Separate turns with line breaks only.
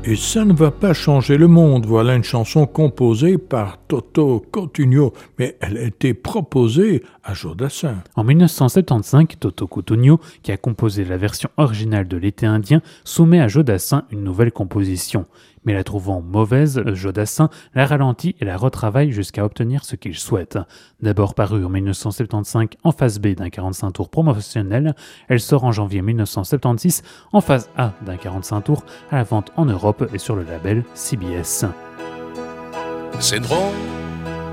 Et ça ne va pas changer le monde. Voilà une chanson composée par Toto Cutugno, mais elle a été proposée à Joe Dassin.
En 1975, Toto Cutugno, qui a composé la version originale de L'été indien, soumet à Joe Dassin une nouvelle composition. Mais la trouvant mauvaise, Joe Dassin la ralentit et la retravaille jusqu'à obtenir ce qu'il souhaite. D'abord parue en 1975 en phase B d'un 45 tours promotionnel, elle sort en janvier 1976 en phase A d'un 45 tours à la vente en Europe et sur le label CBS.
C'est drôle